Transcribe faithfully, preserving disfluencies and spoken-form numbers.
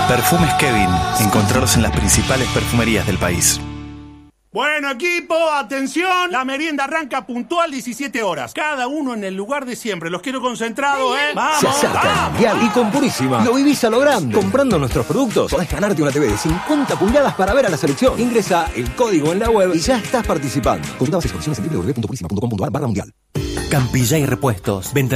Perfumes Kevin. Encontraros en las principales perfumerías del país. Bueno, equipo, atención. La merienda arranca puntual diecisiete horas. Cada uno en el lugar de siempre. Los quiero concentrados, ¿eh? ¡Vamos! Se acerca ¡vamos! el Mundial y con Purísima lo vivís a lo grande. Comprando nuestros productos podés ganarte una T V de cincuenta pulgadas para ver a la selección. Ingresa el código en la web y ya estás participando. Consulta bases y condiciones en w w w punto purísima punto com punto a r barra mundial. Campilla y Repuestos. Venta